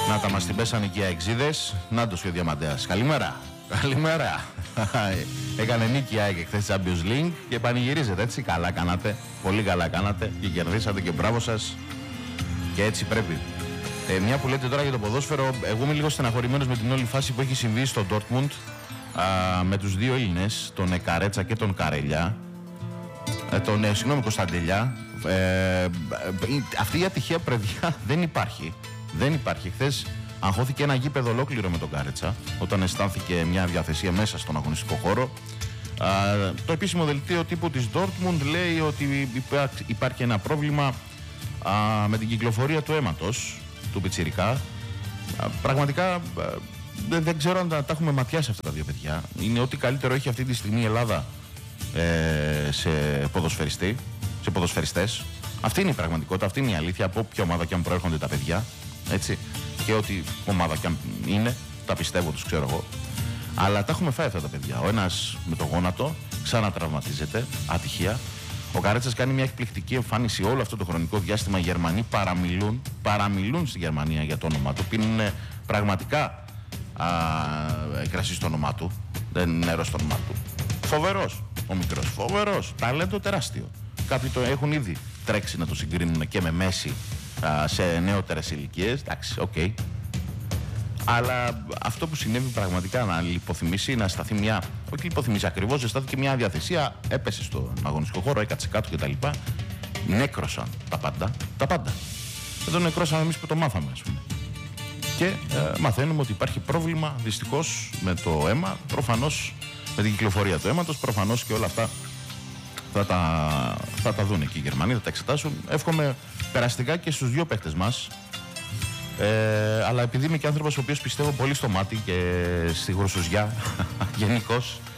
Να τα μας την πέσανε και οι αεξίδες. Νάτος και ο Διαμαντέας. Καλημέρα. Καλημέρα. Έκανε νίκη η ΑΕΚ χθες Champions League και πανηγυρίζετε, έτσι. Καλά κάνατε. Πολύ καλά κάνατε και κερδίσατε και μπράβο σας. Και έτσι πρέπει. Μια που λέτε τώρα για το ποδόσφαιρο, εγώ είμαι λίγο στεναχωρημένος με την όλη φάση που έχει συμβεί στο Dortmund με τους δύο Έλληνες, τον Καρέτσα και τον Καρελιά. Συγγνώμη, Κωνσταντελιά. Αυτή η ατυχία, παιδιά, δεν υπάρχει. Δεν υπάρχει. Χθες αγχώθηκε ένα γήπεδο ολόκληρο με τον Κάρετσα όταν αισθάνθηκε μια διαθεσία μέσα στον αγωνιστικό χώρο. Το επίσημο δελτίο τύπου της Dortmund λέει ότι υπάρχει ένα πρόβλημα με την κυκλοφορία του αίματος του πιτσιρικά. Πραγματικά δεν ξέρω αν τα έχουμε ματιάσει αυτά τα δύο παιδιά. Είναι ό,τι καλύτερο έχει αυτή τη στιγμή η Ελλάδα σε ποδοσφαιριστές. Αυτή είναι η πραγματικότητα, αυτή είναι η αλήθεια. Από όποια ομάδα και αν προέρχονται τα παιδιά, έτσι, και ό,τι ομάδα και αν είναι, τα πιστεύω, τους ξέρω εγώ. Αλλά τα έχουμε φάει αυτά τα παιδιά. Ο ένας με το γόνατο ξανατραυματίζεται, ατυχία. Ο Καρέτσας κάνει μια εκπληκτική εμφάνιση όλο αυτό το χρονικό διάστημα. Οι Γερμανοί παραμιλούν στη Γερμανία για το όνομά του. Πίνουν πραγματικά κρασί στο όνομά του, δεν νερό στο όνομά του. Φοβερός ο μικρός, φοβερός, ταλέντο τεράστιο. Κάποιοι το έχουν ήδη τρέξει να το συγκρίνουν και με Μέση σε νεότερες ηλικίες. Εντάξει, οκ. Αλλά αυτό που συνέβη πραγματικά να λιποθυμήσει, να σταθεί μια. Όχι λιποθυμήσει ακριβώς, στάθηκε μια διαθεσία, έπεσε στον αγωνιστικό χώρο, έκατσε κάτω κτλ. Νέκρωσαν τα πάντα. Τα πάντα. Δεν το νεκρώσαμε εμείς που το μάθαμε, ας πούμε. Και μαθαίνουμε ότι υπάρχει πρόβλημα δυστυχώς με το αίμα, προφανώς με την κυκλοφορία του αίματος, προφανώς και όλα αυτά θα τα δουν και οι Γερμανοί, θα τα εξετάσουν. Εύχομαι περαστικά και στους δύο παίκτες μας. Αλλά επειδή είμαι και άνθρωπος ο οποίος πιστεύω πολύ στο μάτι και στη γρουσουζιά γενικώς,